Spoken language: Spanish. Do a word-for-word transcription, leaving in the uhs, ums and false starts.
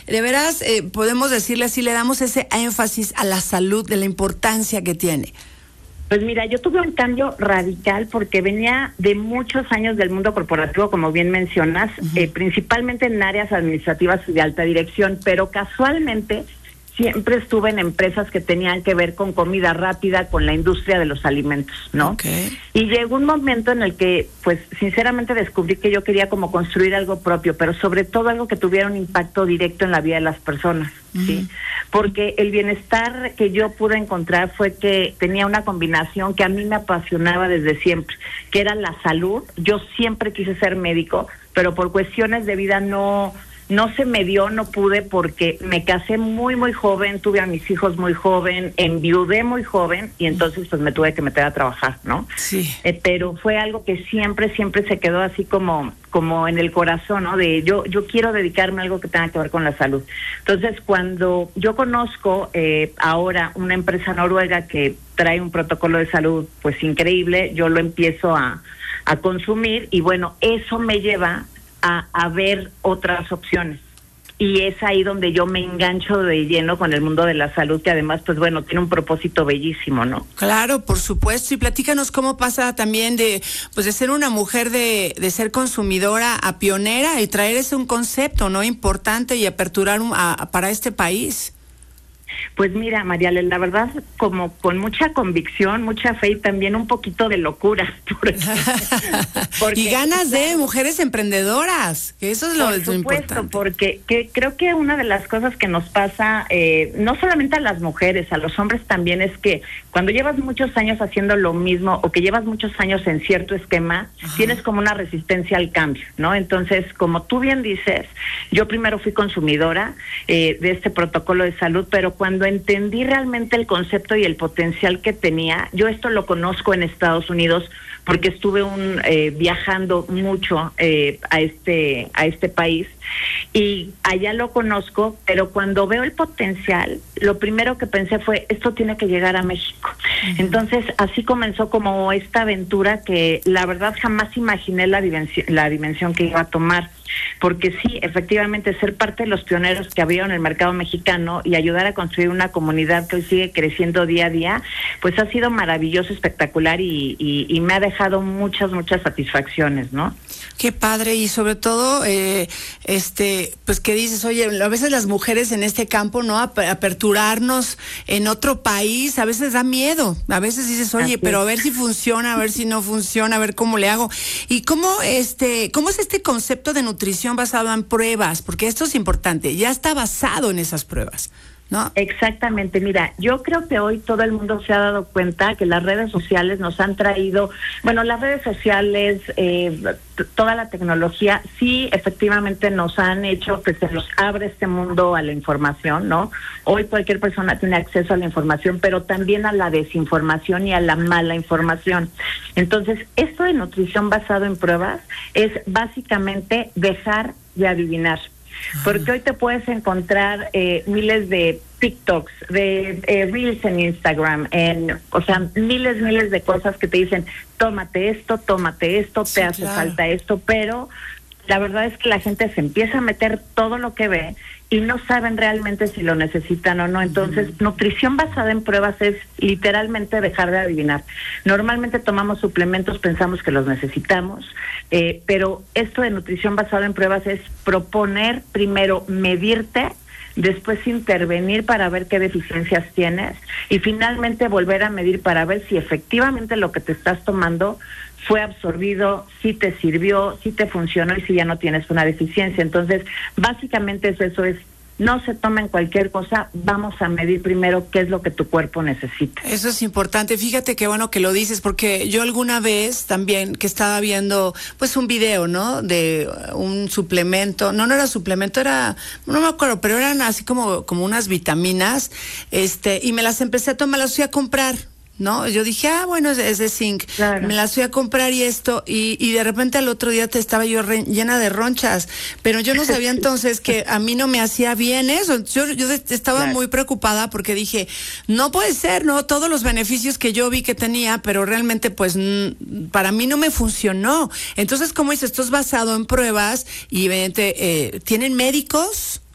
de veras eh, podemos decirle así, le damos ese énfasis a la salud, de la importancia que tiene. Pues mira, yo tuve un cambio radical porque venía de muchos años del mundo corporativo, como bien mencionas, uh-huh. eh, principalmente en áreas administrativas y de alta dirección, pero casualmente siempre estuve en empresas que tenían que ver con comida rápida, con la industria de los alimentos, ¿no? Okay. Y llegó un momento en el que, pues, sinceramente descubrí que yo quería como construir algo propio, pero sobre todo algo que tuviera un impacto directo en la vida de las personas, uh-huh. ¿sí? Porque el bienestar que yo pude encontrar fue que tenía una combinación que a mí me apasionaba desde siempre, que era la salud. Yo siempre quise ser médico, pero por cuestiones de vida no... No se me dio, no pude porque me casé muy, muy joven, tuve a mis hijos muy joven, enviudé muy joven y entonces pues me tuve que meter a trabajar, ¿no? Sí. Eh, pero fue algo que siempre, siempre se quedó así como como en el corazón, ¿no? De yo yo quiero dedicarme a algo que tenga que ver con la salud. Entonces, cuando yo conozco eh, ahora una empresa noruega que trae un protocolo de salud pues increíble, yo lo empiezo a, a consumir y bueno, eso me lleva A, a ver otras opciones. Y es ahí donde yo me engancho de lleno con el mundo de la salud, que además, pues bueno, tiene un propósito bellísimo, ¿no? Claro, por supuesto. Y platícanos cómo pasa también de, pues de ser una mujer, de, de ser consumidora a pionera y traer ese un concepto, ¿no? Importante y aperturar un, a, a, para este país. Pues mira, Mariale, la verdad, como con mucha convicción, mucha fe y también un poquito de locura. Porque, porque, y ganas de mujeres emprendedoras, que eso es lo, por supuesto, lo importante. Porque que, creo que una de las cosas que nos pasa, eh, no solamente a las mujeres, a los hombres también, es que cuando llevas muchos años haciendo lo mismo o que llevas muchos años en cierto esquema, ajá, tienes como una resistencia al cambio, ¿no? Entonces, como tú bien dices, yo primero fui consumidora eh, de este protocolo de salud, pero cuando entendí realmente el concepto y el potencial que tenía, yo esto lo conozco en Estados Unidos porque estuve un eh, viajando mucho eh, a este a este país y allá lo conozco, pero cuando veo el potencial, lo primero que pensé fue, esto tiene que llegar a México. Uh-huh. Entonces, así comenzó como esta aventura que la verdad jamás imaginé la dimensión, la dimensión que iba a tomar. Porque sí, efectivamente, ser parte de los pioneros que abrieron el mercado mexicano y ayudar a construir una comunidad que hoy sigue creciendo día a día, pues ha sido maravilloso, espectacular y, y, y me ha dejado muchas, muchas satisfacciones, ¿no? Qué padre, y sobre todo, eh, este, pues que dices, oye, a veces las mujeres en este campo, ¿no? Aperturarnos en otro país, a veces da miedo, a veces dices, oye, Así pero es. a ver si funciona, a ver si no funciona, a ver cómo le hago. Y cómo, este, cómo es este concepto de nutrición basado en pruebas, porque esto es importante, ya está basado en esas pruebas, ¿no? Exactamente, mira, yo creo que hoy todo el mundo se ha dado cuenta que las redes sociales nos han traído, bueno, las redes sociales, eh, t- toda la tecnología, sí, efectivamente nos han hecho que se nos abre este mundo a la información, ¿no? Hoy cualquier persona tiene acceso a la información, pero también a la desinformación y a la mala información. Entonces, esto de nutrición basado en pruebas es básicamente dejar de adivinar. Porque hoy te puedes encontrar eh, miles de TikToks, de eh, Reels en Instagram, en, o sea, miles, miles de cosas que te dicen, tómate esto, tómate esto, sí, te hace claro. falta esto, pero la verdad es que la gente se empieza a meter todo lo que ve y no saben realmente si lo necesitan o no. Entonces, uh-huh. nutrición basada en pruebas es literalmente dejar de adivinar. Normalmente tomamos suplementos, pensamos que los necesitamos, eh, pero esto de nutrición basada en pruebas es proponer primero medirte, después intervenir para ver qué deficiencias tienes y finalmente volver a medir para ver si efectivamente lo que te estás tomando fue absorbido, si te sirvió, si te funcionó y si ya no tienes una deficiencia. Entonces, básicamente es eso, es no se tomen cualquier cosa, vamos a medir primero qué es lo que tu cuerpo necesita. Eso es importante, fíjate qué bueno que lo dices, porque yo alguna vez también que estaba viendo pues un video, ¿no? De un suplemento, no, no era suplemento, era, no me acuerdo, pero eran así como, como unas vitaminas, este, y me las empecé a tomar, las fui a comprar, ¿no? Yo dije, ah, bueno, es, es de zinc. Claro. Me las fui a comprar y esto, y, y de repente al otro día te estaba yo re, llena de ronchas, pero yo no sabía entonces que a mí no me hacía bien eso. Yo, yo estaba claro. muy preocupada porque dije, no puede ser, ¿no? Todos los beneficios que yo vi que tenía, pero realmente pues n- para mí no me funcionó. Entonces, como dices, esto es basado en pruebas y evidente, eh, ¿tienen médicos?